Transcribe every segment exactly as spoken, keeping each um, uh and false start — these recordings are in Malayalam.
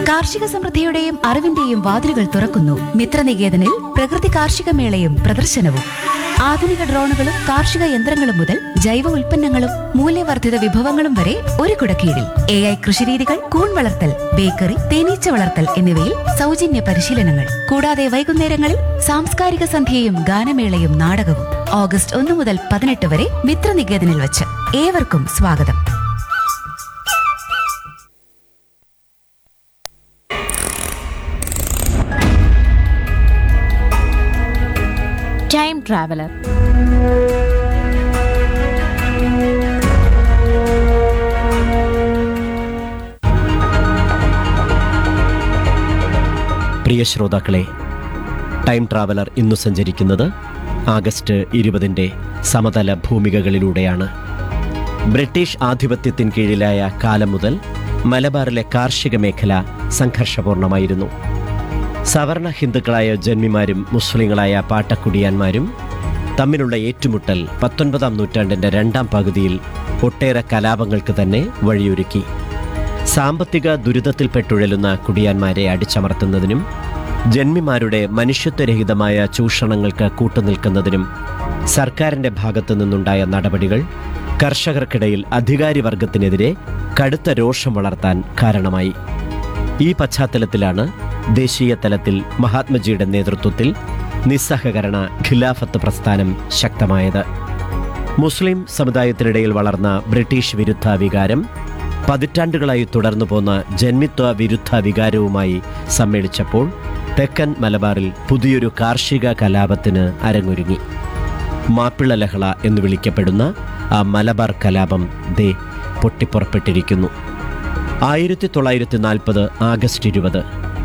കാർഷിക സമൃദ്ധിയുടെയും അറിവിന്റെയും വാതിലുകൾ തുറക്കുന്നു മിത്രനികേതനിൽ പ്രകൃതി കാർഷിക മേളയും പ്രദർശനവും. ആധുനിക ഡ്രോണുകളും കാർഷിക യന്ത്രങ്ങളും മുതൽ ജൈവ ഉൽപ്പന്നങ്ങളും മൂല്യവർദ്ധിത വിഭവങ്ങളും വരെ ഒരു കുടക്കീഴിൽ. എ ഐ കൃഷിരീതികൾ, കൂൺ വളർത്തൽ, ബേക്കറി, തേനീച്ച വളർത്തൽ എന്നിവയിൽ സൗജന്യ പരിശീലനങ്ങൾ. കൂടാതെ വൈകുന്നേരങ്ങളിൽ സാംസ്കാരിക സന്ധ്യയും ഗാനമേളയും നാടകവും. ഓഗസ്റ്റ് ഒന്ന് മുതൽ പതിനെട്ട് വരെ മിത്രനികേതനിൽ വച്ച്. ഏവർക്കും സ്വാഗതം. Time traveller. പ്രിയ ശ്രോതാക്കളെ, ടൈം ട്രാവലർ ഇന്നു സഞ്ചരിക്കുന്നത് ആഗസ്റ്റ് ഇരുപതിൻ്റെ സമതല ഭൂമികകളിലൂടെയാണ്. ബ്രിട്ടീഷ് ആധിപത്യത്തിന് കീഴിലായ കാലം മുതൽ മലബാറിലെ കാർഷിക മേഖല സംഘർഷപൂർണമായിരുന്നു. സവർണ ഹിന്ദുക്കളായ ജന്മിമാരും മുസ്ലിങ്ങളായ പാട്ടക്കുടിയാന്മാരും തമ്മിലുള്ള ഏറ്റുമുട്ടൽ പത്തൊൻപതാം നൂറ്റാണ്ടിൻ്റെ രണ്ടാം പകുതിയിൽ ഒട്ടേറെ കലാപങ്ങൾക്ക് തന്നെ വഴിയൊരുക്കി. സാമ്പത്തിക ദുരിതത്തിൽപ്പെട്ടുഴലുന്ന കുടിയാന്മാരെ അടിച്ചമർത്തുന്നതിനും ജന്മിമാരുടെ മനുഷ്യത്വരഹിതമായ ചൂഷണങ്ങൾക്ക് കൂട്ടുനിൽക്കുന്നതിനും സർക്കാരിൻ്റെ ഭാഗത്തു നിന്നുണ്ടായ നടപടികൾ കർഷകർക്കിടയിൽ അധികാരിവർഗത്തിനെതിരെ കടുത്ത രോഷം വളർത്താൻ കാരണമായി. ഈ പശ്ചാത്തലത്തിലാണ് ദേശീയ തലത്തിൽ മഹാത്മജിയുടെ നേതൃത്വത്തിൽ നിസ്സഹകരണ ഖിലാഫത്ത് പ്രസ്ഥാനം ശക്തമായത്. മുസ്ലിം സമുദായത്തിനിടയിൽ വളർന്ന ബ്രിട്ടീഷ് വിരുദ്ധ വികാരം പതിറ്റാണ്ടുകളായി തുടർന്നു പോന്ന ജന്മിത്വ വിരുദ്ധ വികാരവുമായി സമ്മേളിച്ചപ്പോൾ തെക്കൻ മലബാറിൽ പുതിയൊരു കാർഷിക കലാപത്തിന് അരങ്ങൊരുങ്ങി. മാപ്പിള ലഹള എന്ന് വിളിക്കപ്പെടുന്ന ആ മലബാർ കലാപം ദേ പൊട്ടിപ്പുറപ്പെട്ടിരിക്കുന്നു. ആയിരത്തി തൊള്ളായിരത്തി നാൽപ്പത് ആഗസ്റ്റ് ഇരുപത്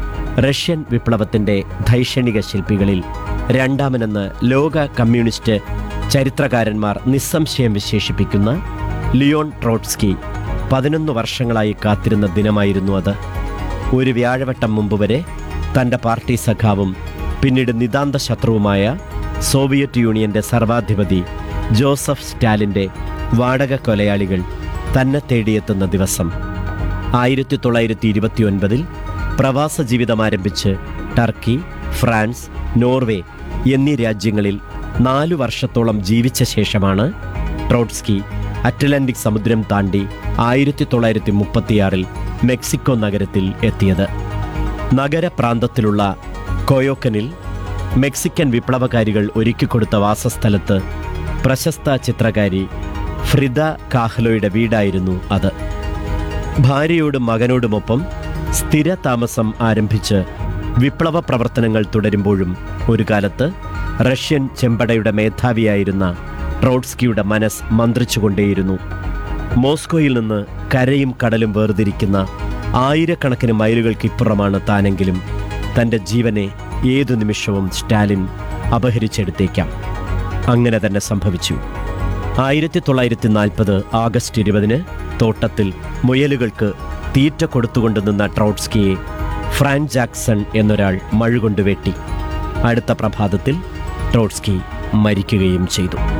റഷ്യൻ വിപ്ലവത്തിൻ്റെ ധൈഷണിക ശില്പികളിൽ രണ്ടാമനെന്ന് ലോക കമ്മ്യൂണിസ്റ്റ് ചരിത്രകാരന്മാർ നിസ്സംശയം വിശേഷിപ്പിക്കുന്ന ലിയോൺ ട്രോട്സ്കി പതിനൊന്ന് വർഷങ്ങളായി കാത്തിരുന്ന ദിനമായിരുന്നു അത്. ഒരു വ്യാഴവട്ടം മുമ്പ് വരെ തൻ്റെ പാർട്ടി സഖാവും പിന്നീട് നിതാന്ത ശത്രുവുമായ സോവിയറ്റ് യൂണിയൻ്റെ സർവാധിപതി ജോസഫ് സ്റ്റാലിൻ്റെ വാടക കൊലയാളികൾ തന്നെ തേടിയെത്തുന്ന ദിവസം. ആയിരത്തി തൊള്ളായിരത്തി ഇരുപത്തി ഒൻപതിൽ പ്രവാസ ജീവിതം ആരംഭിച്ച് ടർക്കി, ഫ്രാൻസ്, നോർവേ എന്നീ രാജ്യങ്ങളിൽ നാലു വർഷത്തോളം ജീവിച്ച ശേഷമാണ് ട്രോട്സ്കി അറ്റ്ലാന്റിക് സമുദ്രം താണ്ടി ആയിരത്തി തൊള്ളായിരത്തി മുപ്പത്തിയാറിൽ മെക്സിക്കോ നഗരത്തിൽ എത്തിയത്. നഗരപ്രാന്തത്തിലുള്ള കൊയോക്കനിൽ മെക്സിക്കൻ വിപ്ലവകാരികൾ ഒരുക്കിക്കൊടുത്ത വാസസ്ഥലത്ത് പ്രശസ്ത ചിത്രകാരി ഫ്രിദ കാഹ്ലോയുടെ വീടായിരുന്നു അത്. ഭാര്യയോടും മകനോടുമൊപ്പം സ്ഥിര താമസം ആരംഭിച്ച് വിപ്ലവ പ്രവർത്തനങ്ങൾ തുടരുമ്പോഴും ഒരു കാലത്ത് റഷ്യൻ ചെമ്പടയുടെ മേധാവിയായിരുന്ന ട്രോട്സ്കിയുടെ മനസ്സ് മന്ത്രിച്ചുകൊണ്ടേയിരുന്നു. മോസ്കോയിൽ നിന്ന് കരയും കടലും വേർതിരിക്കുന്ന ആയിരക്കണക്കിന് മൈലുകൾക്കിപ്പുറമാണ് താനെങ്കിലും തൻ്റെ ജീവനെ ഏതു നിമിഷവും സ്റ്റാലിൻ അപഹരിച്ചെടുത്തേക്കാം. അങ്ങനെ തന്നെ സംഭവിച്ചു. ആയിരത്തി തൊള്ളായിരത്തി നാൽപ്പത് ആഗസ്റ്റ് ഇരുപതിന് തോട്ടത്തിൽ മുയലുകൾക്ക് തീറ്റ കൊടുത്തുകൊണ്ട് നിന്ന ട്രോട്സ്കിയെ ഫ്രാൻ ജാക്സൺ എന്നൊരാൾ മഴുകൊണ്ട് വെട്ടി. അടുത്ത പ്രഭാതത്തിൽ ട്രോട്സ്കി മരിക്കുകയും ചെയ്തു.